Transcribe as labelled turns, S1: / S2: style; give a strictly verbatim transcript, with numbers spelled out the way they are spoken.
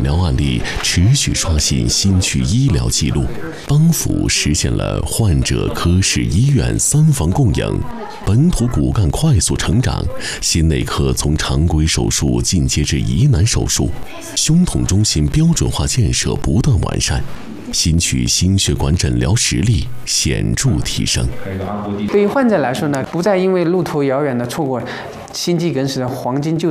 S1: 疗案例持续刷新新区医疗记录，帮扶实现了患者科室医院三房共赢，本土骨干快速成长，心内科从常规手术进阶至疑难手术，胸痛中心标准化建设不断完善。新区心血管诊疗实力显著提升。
S2: 对于患者来说呢，不再因为路途遥远的错过心肌梗死的黄金救